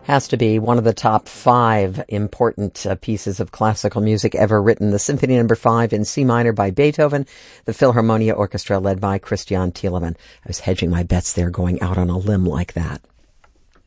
Has to be one of the top five important pieces of classical music ever written. The Symphony No. 5 in C minor by Beethoven, the Philharmonia Orchestra led by Christian Thielemann. I was hedging my bets there, going out on a limb like that.